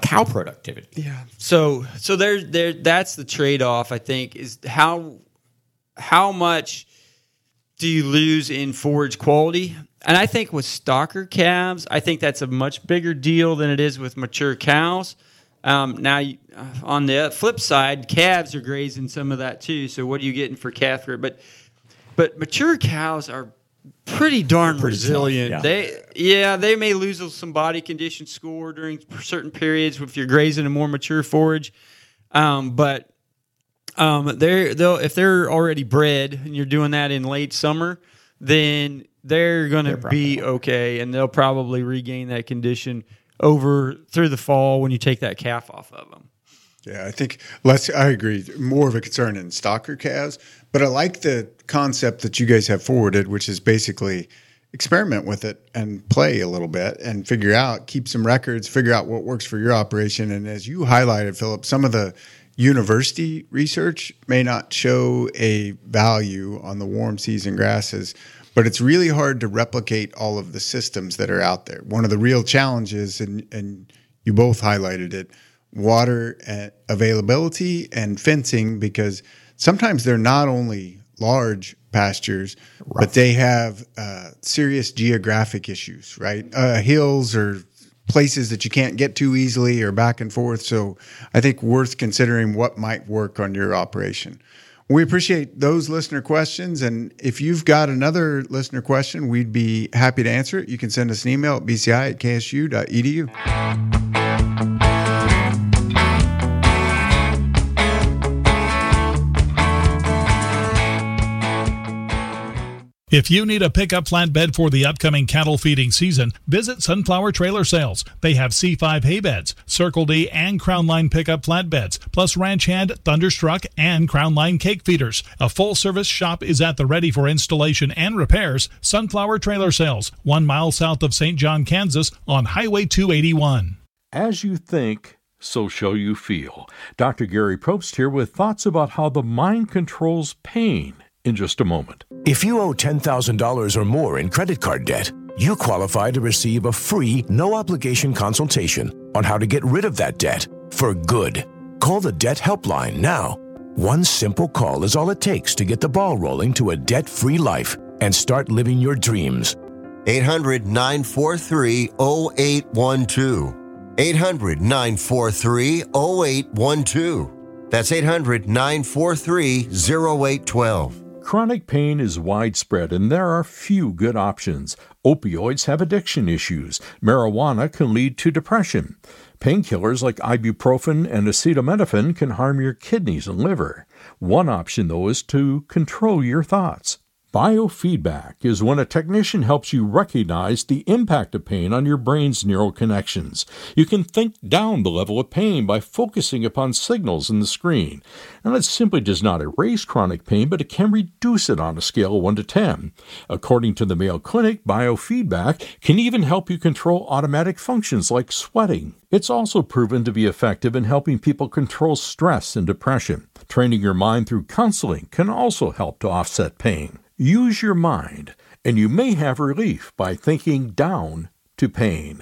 cow productivity. Yeah. So there that's the trade-off, I think, is how much do you lose in forage quality? And I think with stocker calves, I think that's a much bigger deal than it is with mature cows. Now, on the flip side, calves are grazing some of that too. So what are you getting for calf growth? But mature cows are pretty darn resilient. tough, They may lose some body condition score during certain periods if you're grazing a more mature forage. But if they're already bred and you're doing that in late summer, then they're going to be okay, and they'll probably regain that condition through the fall when you take that calf off of them. Yeah, I think I agree. More of a concern in stocker calves, but I like the concept that you guys have forwarded, which is basically experiment with it and play a little bit and keep some records, figure out what works for your operation. And as you highlighted, Philip, some of the university research may not show a value on the warm season grasses, but it's really hard to replicate all of the systems that are out there. One of the real challenges, and you both highlighted it, water availability and fencing, because sometimes they're not only large pastures, but they have serious geographic issues, right? Hills or places that you can't get to easily or back and forth. So I think worth considering what might work on your operation. We appreciate those listener questions. And if you've got another listener question, we'd be happy to answer it. You can send us an email at bci@ksu.edu. If you need a pickup flatbed for the upcoming cattle feeding season, visit Sunflower Trailer Sales. They have C5 hay beds, Circle D and Crown Line pickup flatbeds, plus Ranch Hand, Thunderstruck, and Crown Line cake feeders. A full-service shop is at the ready for installation and repairs. Sunflower Trailer Sales, 1 mile south of St. John, Kansas, on Highway 281. As you think, so shall you feel. Dr. Gary Probst here with thoughts about how the mind controls pain in just a moment. If you owe $10,000 or more in credit card debt, you qualify to receive a free, no-obligation consultation on how to get rid of that debt for good. Call the Debt Helpline now. One simple call is all it takes to get the ball rolling to a debt-free life and start living your dreams. 800-943-0812. 800-943-0812. That's 800-943-0812. Chronic pain is widespread, and there are few good options. Opioids have addiction issues. Marijuana can lead to depression. Painkillers like ibuprofen and acetaminophen can harm your kidneys and liver. One option, though, is to control your thoughts. Biofeedback is when a technician helps you recognize the impact of pain on your brain's neural connections. You can think down the level of pain by focusing upon signals in the screen. And it simply does not erase chronic pain, but it can reduce it on a scale of 1 to 10. According to the Mayo Clinic, biofeedback can even help you control automatic functions like sweating. It's also proven to be effective in helping people control stress and depression. Training your mind through counseling can also help to offset pain. Use your mind, and you may have relief by thinking down to pain.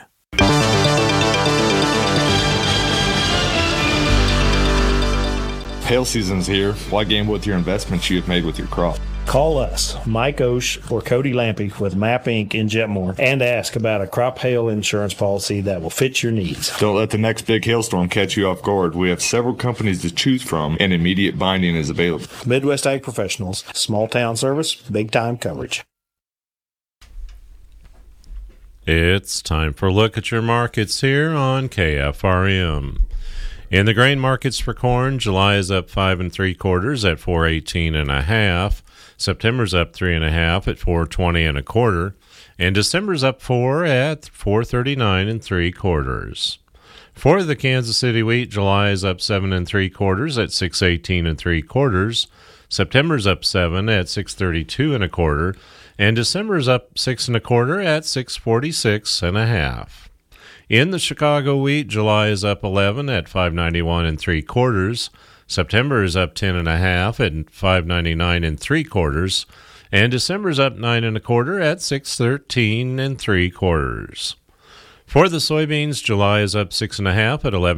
Hail season's here. Why gamble with your investments you have made with your crop? Call us, Mike Osh or Cody Lampy with MAP Inc. in Jetmore, and ask about a crop hail insurance policy that will fit your needs. Don't let the next big hailstorm catch you off guard. We have several companies to choose from, and immediate binding is available. Midwest Ag Professionals, small town service, big time coverage. It's time for a look at your markets here on KFRM. In the grain markets for corn, July is up 5 3/4 at 418.5. September's up 3.5 at 420 1/4, and December's up 4 at 439 3/4. For the Kansas City wheat, July is up 7 3/4 at 618 3/4. September's up 7 at 632 1/4, and December's up 6 1/4 at 646 1/2. In the Chicago wheat, July is up 11 at 591 3/4. September is up 10.5 at 599 3/4, and December's up 9 1/4 at 613 3/4. For the soybeans, July is up 6.5 at 11.